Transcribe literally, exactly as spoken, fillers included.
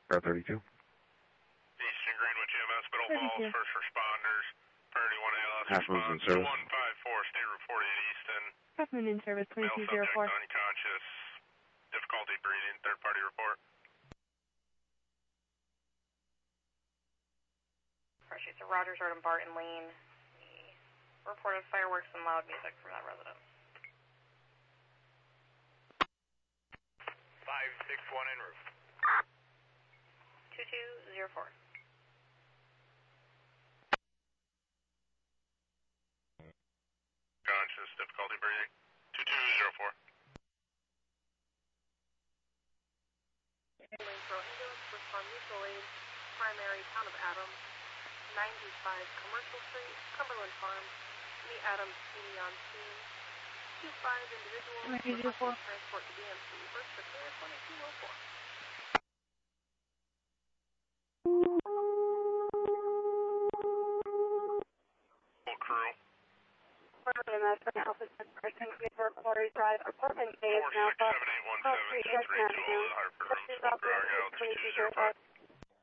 Route thirty-two. Eastern Greenwich E M S, Middle Falls, first responders, priority one A L S Half moves in response, service. one five four, State Route forty-eight Easton. Half moon in service, Male twenty-two subject oh four. unconscious, difficulty breathing, third party report. Appreciate the Rogers Road and Barton Lane. We reported fireworks and loud music from that residence. five six one en route. two two zero four. Conscious, difficulty breathing, two two zero four. Lane Pro ambulance, respond mutual aid, primary town of Adams, ninety-five Commercial Street, Cumberland Farms, meet Adams P D on scene, two five individuals, requesting transport to B M C, first to clear twenty-two oh four. Full crew. E M S from Alpha Center, Saint Petersburg, Quarry Drive, apartment A is now four six seven eight one seven six three two, Hartford Room, Smoker Argyle, three two zero five.